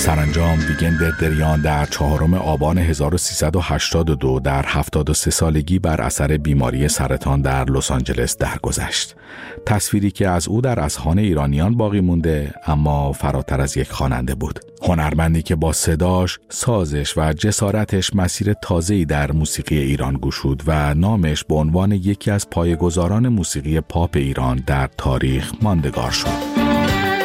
سرانجام ویگن دریان در 4 آبان 1382 در 73 سالگی بر اثر بیماری سرطان در لس آنجلس درگذشت. تصویری که از او در اذهان ایرانیان باقی مونده، اما فراتر از یک خواننده بود. هنرمندی که با صداش، سازش و جسارتش مسیر تازه‌ای در موسیقی ایران گشود و نامش به عنوان یکی از پایه‌گذاران موسیقی پاپ ایران در تاریخ ماندگار شد.